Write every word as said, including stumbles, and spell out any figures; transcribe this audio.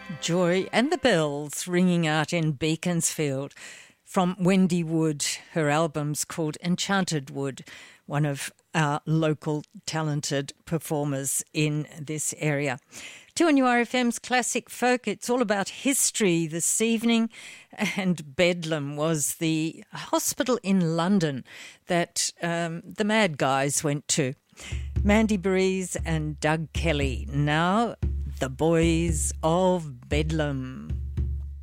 Joy and the bells ringing out in Beaconsfield. From Wendy Wood, her album's called Enchanted Wood, one of our local talented performers in this area. two N U R F M's Classic Folk, it's all about history this evening, and Bedlam was the hospital in London that um, the Mad Guys went to. Mandy Breeze and Doug Kelly. Now, the Boys of Bedlam.